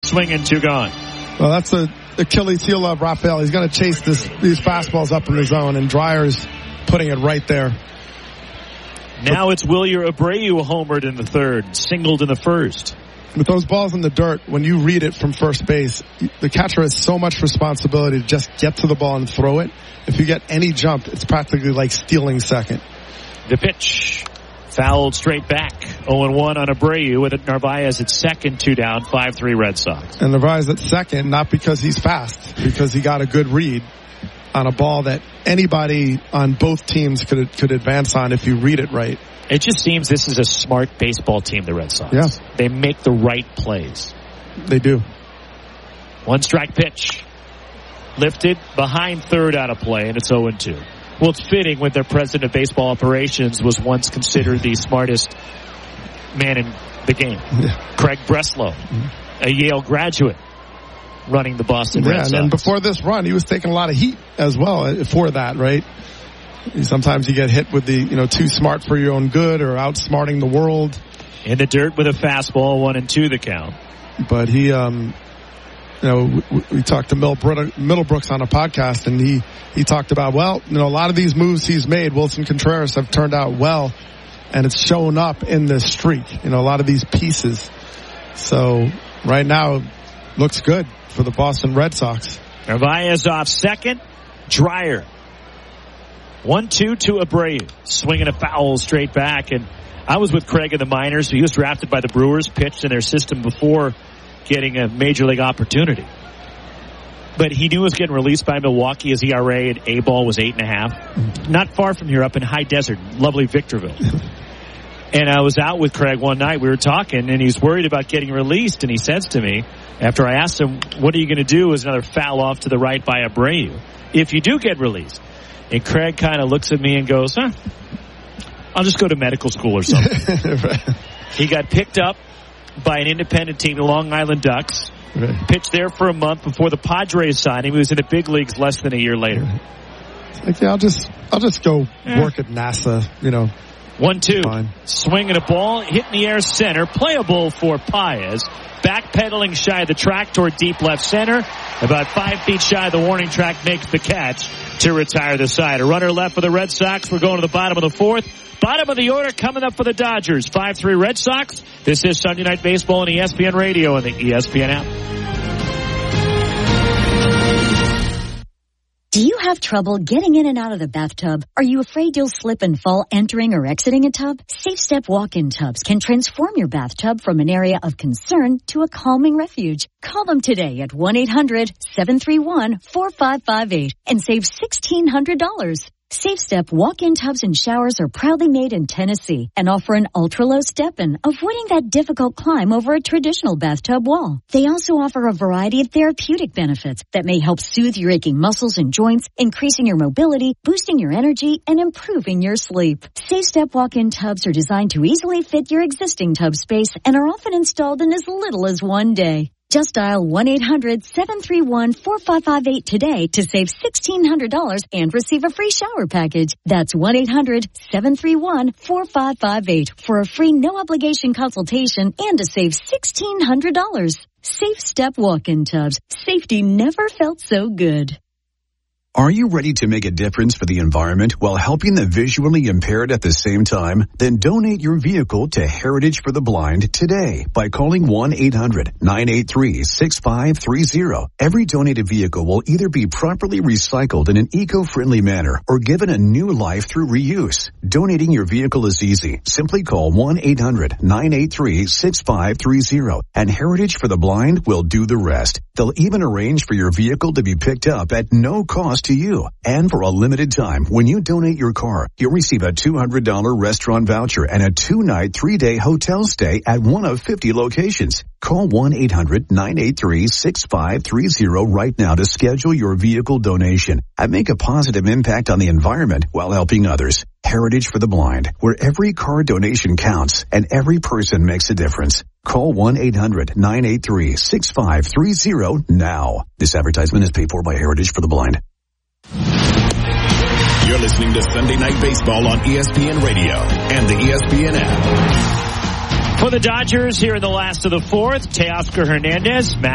swinging, 2 gone. Well, that's the Achilles heel of Rafael. He's going to chase these fastballs up in the zone, and Dreyer's putting it right there. Now it's Wilyer Abreu homered in the third, singled in the first. With those balls in the dirt, when you read it from first base, the catcher has so much responsibility to just get to the ball and throw it. If you get any jump, it's practically like stealing second. The pitch. Fouled straight back. 0-1 on Abreu with Narvaez at second, 2 down, 5-3 Red Sox. And Narvaez at second, not because he's fast, because he got a good read on a ball that anybody on both teams could advance on if you read it right. It just seems this is a smart baseball team, the Red Sox. Yeah. They make the right plays. They do. 1 strike pitch. Lifted behind third out of play, and it's 0-2. Well, it's fitting when their president of baseball operations was once considered the smartest man in the game. Yeah. Craig Breslow, a Yale graduate, running the Boston Red Sox. And before this run, he was taking a lot of heat as well for that, right? Sometimes you get hit with the, too smart for your own good or outsmarting the world. In the dirt with a fastball, 1-2 the count. But he, we talked to Middlebrooks on a podcast, and he talked about, a lot of these moves he's made, Wilson Contreras, have turned out well, and it's shown up in this streak, a lot of these pieces. So right now, looks good for the Boston Red Sox. Narvaez off second. Dreyer. 1-2 to Abreu. Swinging a foul straight back. And I was with Craig in the minors. He was drafted by the Brewers, pitched in their system before getting a major league opportunity. But he knew he was getting released by Milwaukee. His ERA at A-ball was 8.5. Not far from here, up in High Desert, lovely Victorville. And I was out with Craig one night. We were talking, and he's worried about getting released. And he says to me, after I asked him, what are you going to do? Is another foul off to the right by Abreu if you do get released? And Craig kind of looks at me and goes, I'll just go to medical school or something. Right. He got picked up by an independent team, the Long Island Ducks. Right. Pitched there for a month before the Padres signed him. He was in the big leagues less than a year later. Like, I'll just go work at NASA, 1-2. Swinging a ball, hit in the air center, playable for Paez. Backpedaling shy of the track toward deep left center. About 5 feet shy of the warning track, makes the catch to retire the side. A runner left for the Red Sox. We're going to the bottom of the fourth. Bottom of the order coming up for the Dodgers. 5-3 Red Sox. This is Sunday Night Baseball on ESPN Radio and the ESPN app. Do you have trouble getting in and out of the bathtub? Are you afraid you'll slip and fall entering or exiting a tub? Safe Step walk-in tubs can transform your bathtub from an area of concern to a calming refuge. Call them today at 1-800-731-4558 and save $1,600. Safe Step walk-in tubs and showers are proudly made in Tennessee and offer an ultra-low step-in, avoiding that difficult climb over a traditional bathtub wall. They also offer a variety of therapeutic benefits that may help soothe your aching muscles and joints, increasing your mobility, boosting your energy, and improving your sleep. Safe Step walk-in tubs are designed to easily fit your existing tub space and are often installed in as little as 1 day. Just dial 1-800-731-4558 today to save $1,600 and receive a free shower package. That's 1-800-731-4558 for a free no-obligation consultation and to save $1,600. Safe Step walk-in tubs. Safety never felt so good. Are you ready to make a difference for the environment while helping the visually impaired at the same time? Then donate your vehicle to Heritage for the Blind today by calling 1-800-983-6530. Every donated vehicle will either be properly recycled in an eco-friendly manner or given a new life through reuse. Donating your vehicle is easy. Simply call 1-800-983-6530 and Heritage for the Blind will do the rest. They'll even arrange for your vehicle to be picked up at no cost to you. And for a limited time, when you donate your car, you'll receive a $200 restaurant voucher and a 2-night, 3-day hotel stay at one of 50 locations. Call 1-800-983-6530 right now to schedule your vehicle donation and make a positive impact on the environment while helping others. Heritage for the Blind, where every car donation counts and every person makes a difference. Call 1-800-983-6530 now. This advertisement is paid for by Heritage for the Blind. You're listening to Sunday Night Baseball on ESPN Radio and the ESPN app. For the Dodgers here in the last of the fourth, Teoscar Hernandez.